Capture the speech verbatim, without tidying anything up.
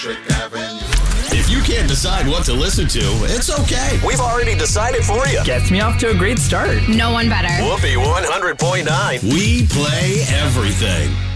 If you can't decide what to listen to, it's okay. We've already decided for you. Gets me off to a great start. No one better. Whoopee one hundred point nine. We play everything.